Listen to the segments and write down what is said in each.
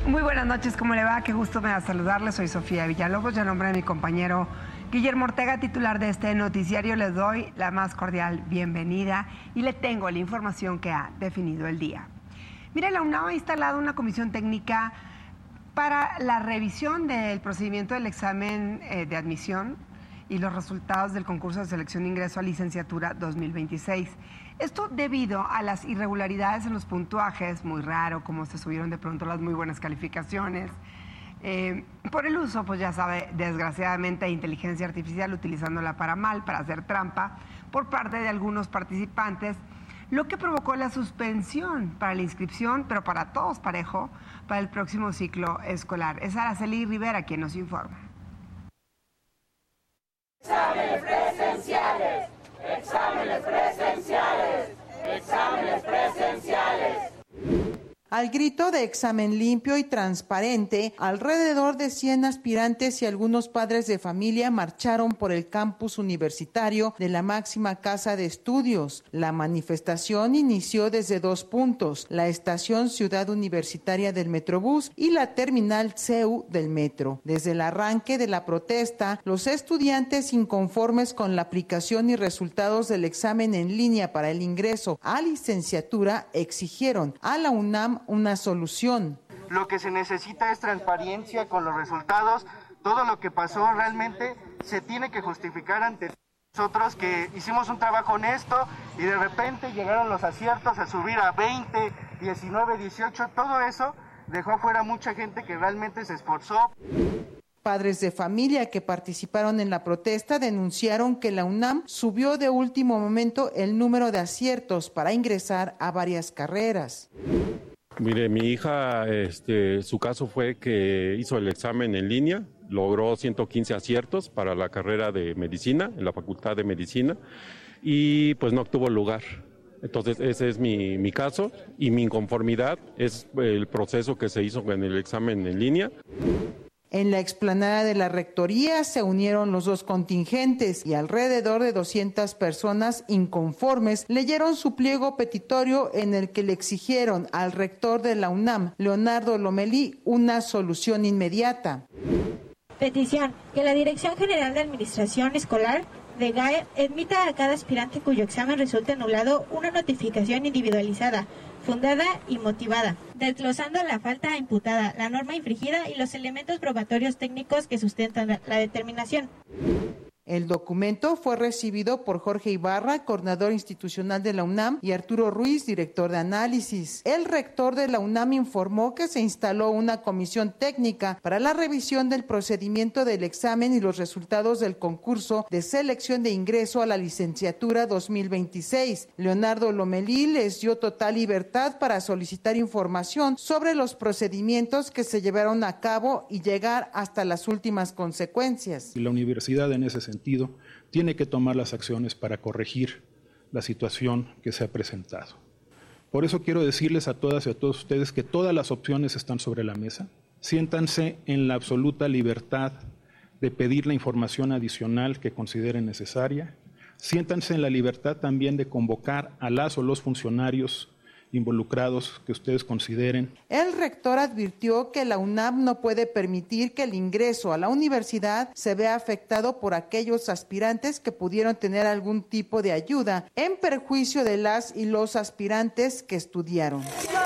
Muy buenas noches, ¿cómo le va? Qué gusto me da saludarle. Soy Sofía Villalobos, ya en nombre de mi compañero Guillermo Ortega, titular de este noticiario. Les doy la más cordial bienvenida y le tengo la información que ha definido el día. Mire, la UNAM ha instalado una comisión técnica para la revisión del procedimiento del examen de admisión y los resultados del concurso de selección de ingreso a licenciatura 2026. Esto debido a las irregularidades en los puntuajes, muy raro cómo se subieron de pronto las muy buenas calificaciones, por el uso, pues ya sabe, desgraciadamente, de inteligencia artificial, utilizándola para mal, para hacer trampa, por parte de algunos participantes, lo que provocó la suspensión para la inscripción, pero para todos parejo, para el próximo ciclo escolar. Es Araceli Rivera quien nos informa. Exámenes presenciales, exámenes presenciales, exámenes presenciales. Al grito de examen limpio y transparente, alrededor de 100 aspirantes y algunos padres de familia marcharon por el campus universitario de la máxima casa de estudios. La manifestación inició desde 2 puntos: la estación Ciudad Universitaria del Metrobús y la terminal CEU del metro. Desde el arranque de la protesta, los estudiantes inconformes con la aplicación y resultados del examen en línea para el ingreso a licenciatura exigieron a la UNAM una solución. Lo que se necesita es transparencia con los resultados. Todo lo que pasó realmente se tiene que justificar ante nosotros, que hicimos un trabajo honesto y de repente llegaron los aciertos a subir a 20, 19, 18. Todo eso dejó fuera mucha gente que realmente se esforzó. Padres de familia que participaron en la protesta denunciaron que la UNAM subió de último momento el número de aciertos para ingresar a varias carreras. Mire, mi hija, su caso fue que hizo el examen en línea, logró 115 aciertos para la carrera de medicina, en la Facultad de Medicina, y pues no obtuvo lugar. Entonces ese es mi caso, y mi inconformidad es el proceso que se hizo en el examen en línea. En la explanada de la rectoría se unieron los dos contingentes y alrededor de 200 personas inconformes leyeron su pliego petitorio en el que le exigieron al rector de la UNAM, Leonardo Lomelí, una solución inmediata. Petición: que la Dirección General de Administración Escolar de GAE emita a cada aspirante cuyo examen resulte anulado una notificación individualizada, fundada y motivada, desglosando la falta imputada, la norma infringida y los elementos probatorios técnicos que sustentan la determinación. El documento fue recibido por Jorge Ibarra, coordinador institucional de la UNAM, y Arturo Ruiz, director de análisis. El rector de la UNAM informó que se instaló una comisión técnica para la revisión del procedimiento del examen y los resultados del concurso de selección de ingreso a la licenciatura 2026. Leonardo Lomelí les dio total libertad para solicitar información sobre los procedimientos que se llevaron a cabo y llegar hasta las últimas consecuencias. La universidad en ese sentido tiene que tomar las acciones para corregir la situación que se ha presentado. Por eso quiero decirles a todas y a todos ustedes que todas las opciones están sobre la mesa. Siéntanse en la absoluta libertad de pedir la información adicional que consideren necesaria. Siéntanse en la libertad también de convocar a las o los funcionarios involucrados que ustedes consideren. El rector advirtió que la UNAM no puede permitir que el ingreso a la universidad se vea afectado por aquellos aspirantes que pudieron tener algún tipo de ayuda en perjuicio de las y los aspirantes que estudiaron.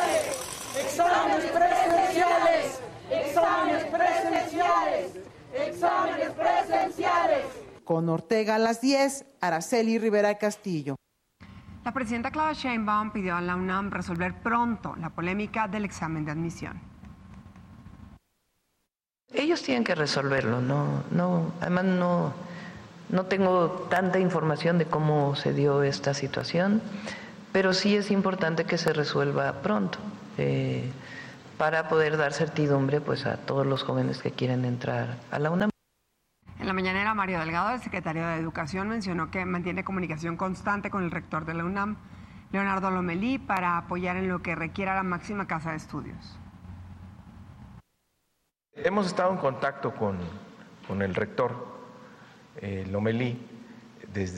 Exámenes presenciales, exámenes presenciales, exámenes presenciales. Con Ortega a las 10, Araceli Rivera Castillo. La presidenta Claudia Sheinbaum pidió a la UNAM resolver pronto la polémica del examen de admisión. Ellos tienen que resolverlo, además no tengo tanta información de cómo se dio esta situación, pero sí es importante que se resuelva pronto para poder dar certidumbre pues a todos los jóvenes que quieren entrar a la UNAM. En la mañanera, Mario Delgado, el secretario de Educación, mencionó que mantiene comunicación constante con el rector de la UNAM, Leonardo Lomelí, para apoyar en lo que requiera la máxima casa de estudios. Hemos estado en contacto con el rector Lomelí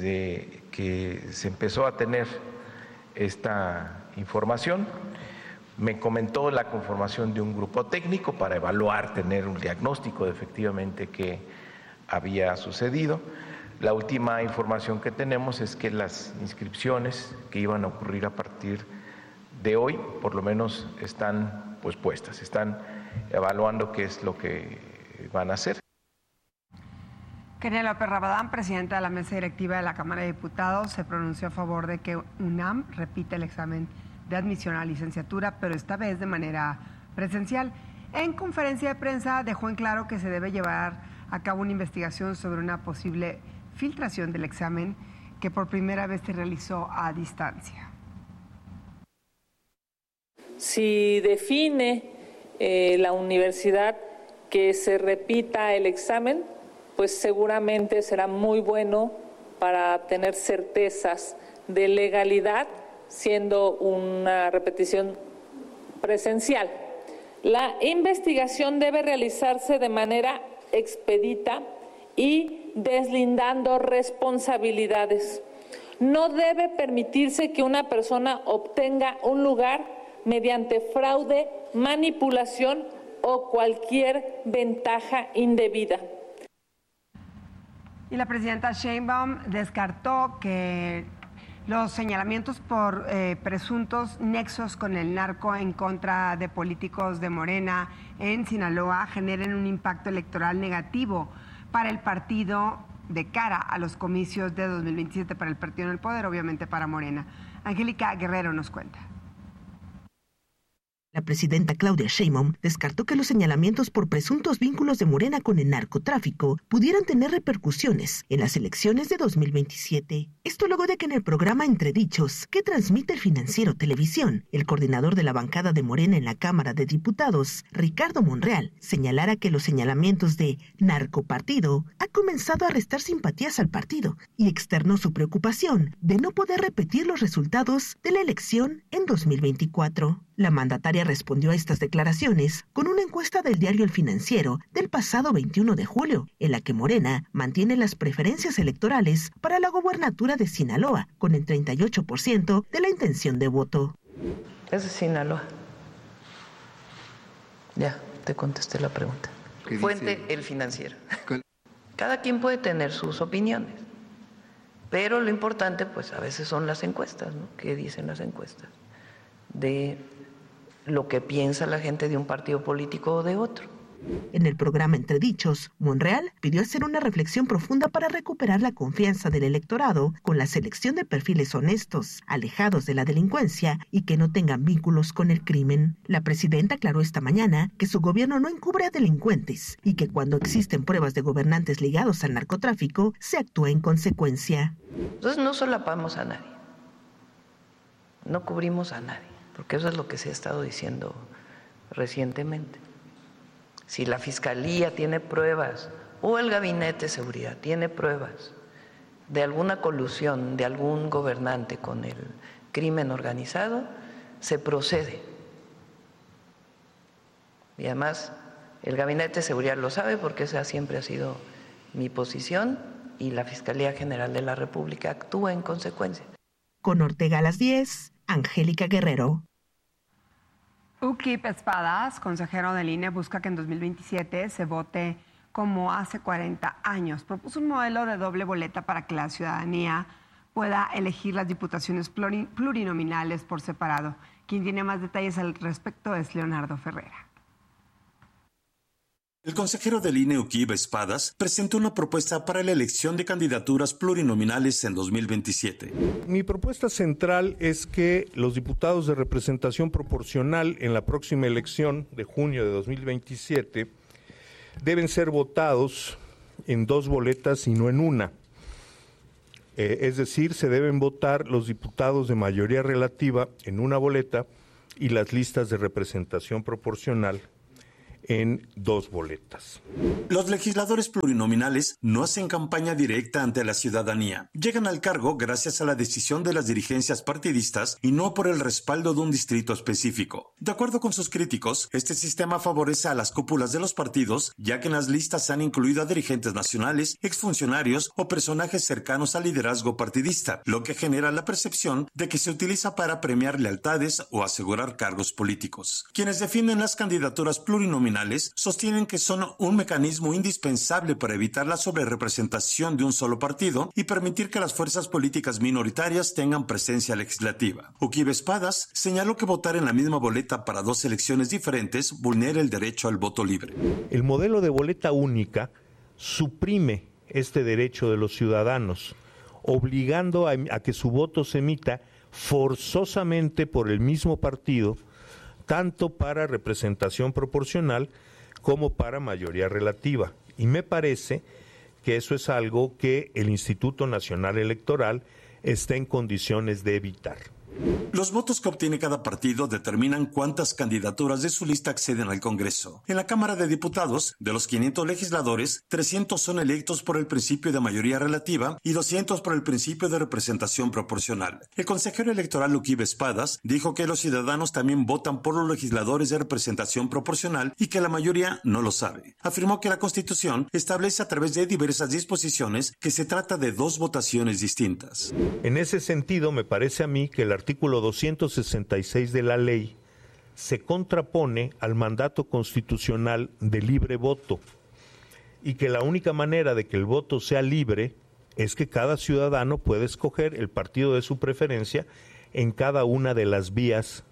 desde que se empezó a tener esta información. Me comentó la conformación de un grupo técnico para evaluar, tener un diagnóstico de efectivamente qué había sucedido. La última información que tenemos es que las inscripciones que iban a ocurrir a partir de hoy, por lo menos están pues puestas, están evaluando qué es lo que van a hacer. Kenia López Rabadán, presidenta de la mesa directiva de la Cámara de Diputados, se pronunció a favor de que UNAM repita el examen de admisión a la licenciatura, pero esta vez de manera presencial. En conferencia de prensa dejó en claro que se debe llevar a cabo una investigación sobre una posible filtración del examen que por primera vez se realizó a distancia. Si define la universidad que se repita el examen, pues seguramente será muy bueno para tener certezas de legalidad, siendo una repetición presencial. La investigación debe realizarse de manera expedita y deslindando responsabilidades. No debe permitirse que una persona obtenga un lugar mediante fraude, manipulación o cualquier ventaja indebida. Y la presidenta Sheinbaum descartó que los señalamientos por presuntos nexos con el narco en contra de políticos de Morena en Sinaloa generen un impacto electoral negativo para el partido de cara a los comicios de 2027 para el partido en el poder, obviamente para Morena. Angélica Guerrero nos cuenta. La presidenta Claudia Sheinbaum descartó que los señalamientos por presuntos vínculos de Morena con el narcotráfico pudieran tener repercusiones en las elecciones de 2027. Esto luego de que en el programa Entre Dichos, que transmite el Financiero Televisión, el coordinador de la bancada de Morena en la Cámara de Diputados, Ricardo Monreal, señalara que los señalamientos de narcopartido ha comenzado a restar simpatías al partido y externó su preocupación de no poder repetir los resultados de la elección en 2024. La mandataria respondió a estas declaraciones con una encuesta del diario El Financiero del pasado 21 de julio, en la que Morena mantiene las preferencias electorales para la gobernatura de Sinaloa, con el 38% de la intención de voto. Es de Sinaloa. Ya, te contesté la pregunta. Fuente El Financiero. Cada quien puede tener sus opiniones, pero lo importante, pues a veces son las encuestas, ¿no? ¿Qué dicen las encuestas? De lo que piensa la gente de un partido político o de otro. En el programa Entre Dichos, Monreal pidió hacer una reflexión profunda para recuperar la confianza del electorado con la selección de perfiles honestos, alejados de la delincuencia y que no tengan vínculos con el crimen. La presidenta aclaró esta mañana que su gobierno no encubre a delincuentes y que cuando existen pruebas de gobernantes ligados al narcotráfico, se actúa en consecuencia. Entonces no solapamos a nadie, no cubrimos a nadie, porque eso es lo que se ha estado diciendo recientemente. Si la Fiscalía tiene pruebas o el Gabinete de Seguridad tiene pruebas de alguna colusión de algún gobernante con el crimen organizado, se procede. Y además el Gabinete de Seguridad lo sabe porque esa siempre ha sido mi posición y la Fiscalía General de la República actúa en consecuencia. Con Ortega a las 10, Angélica Guerrero. Ukip Espadas, consejero del INE, busca que en 2027 se vote como hace 40 años. Propuso un modelo de doble boleta para que la ciudadanía pueda elegir las diputaciones plurinominales por separado. Quien tiene más detalles al respecto es Leonardo Ferrera. El consejero del INE, Ukip Espadas, presentó una propuesta para la elección de candidaturas plurinominales en 2027. Mi propuesta central es que los diputados de representación proporcional en la próxima elección de junio de 2027 deben ser votados en dos boletas y no en una. Es decir, se deben votar los diputados de mayoría relativa en una boleta y las listas de representación proporcional en 2 boletas. Los legisladores plurinominales no hacen campaña directa ante la ciudadanía. Llegan al cargo gracias a la decisión de las dirigencias partidistas y no por el respaldo de un distrito específico. De acuerdo con sus críticos, este sistema favorece a las cúpulas de los partidos, ya que en las listas se han incluido a dirigentes nacionales, exfuncionarios o personajes cercanos al liderazgo partidista, lo que genera la percepción de que se utiliza para premiar lealtades o asegurar cargos políticos. Quienes defienden las candidaturas plurinominales sostienen que son un mecanismo indispensable para evitar la sobrerepresentación de un solo partido y permitir que las fuerzas políticas minoritarias tengan presencia legislativa. Uquibe Espadas señaló que votar en la misma boleta para 2 elecciones diferentes vulnera el derecho al voto libre. El modelo de boleta única suprime este derecho de los ciudadanos, obligando a que su voto se emita forzosamente por el mismo partido, tanto para representación proporcional como para mayoría relativa. Y me parece que eso es algo que el Instituto Nacional Electoral está en condiciones de evitar. Los votos que obtiene cada partido determinan cuántas candidaturas de su lista acceden al Congreso. En la Cámara de Diputados, de los 500 legisladores, 300 son electos por el principio de mayoría relativa y 200 por el principio de representación proporcional. El consejero electoral Uquibe Espadas dijo que los ciudadanos también votan por los legisladores de representación proporcional y que la mayoría no lo sabe. Afirmó que la Constitución establece a través de diversas disposiciones que se trata de 2 votaciones distintas. En ese sentido, me parece a mí que el artículo 266 de la ley se contrapone al mandato constitucional de libre voto y que la única manera de que el voto sea libre es que cada ciudadano puede escoger el partido de su preferencia en cada una de las vías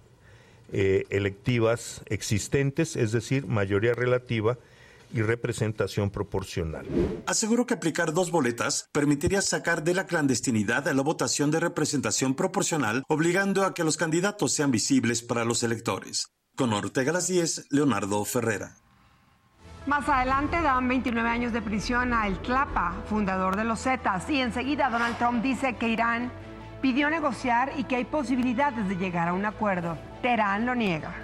electivas existentes, es decir, mayoría relativa y representación proporcional. Aseguró que aplicar 2 boletas permitiría sacar de la clandestinidad a la votación de representación proporcional, obligando a que los candidatos sean visibles para los electores. Con Ortega a las 10, Leonardo Ferrera. Más adelante dan 29 años de prisión a El Tlapa, fundador de los Zetas, y enseguida Donald Trump dice que Irán pidió negociar y que hay posibilidades de llegar a un acuerdo. Teherán lo niega.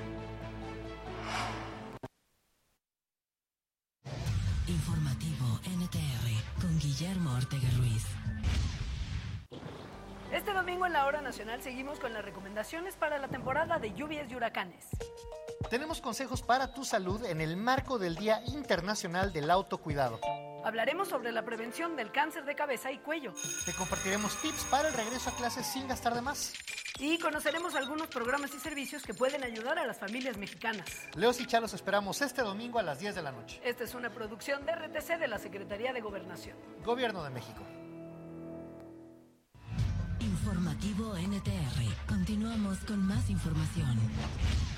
Informativo NTR con Guillermo Ortega Ruiz. Este domingo en la Hora Nacional seguimos con las recomendaciones para la temporada de lluvias y huracanes. Tenemos consejos para tu salud en el marco del Día Internacional del Autocuidado. Hablaremos sobre la prevención del cáncer de cabeza y cuello. Te compartiremos tips para el regreso a clases sin gastar de más. Y conoceremos algunos programas y servicios que pueden ayudar a las familias mexicanas. Leos y Chalos esperamos este domingo a las 10 de la noche. Esta es una producción de RTC de la Secretaría de Gobernación. Gobierno de México. Informativo NTR. Continuamos con más información.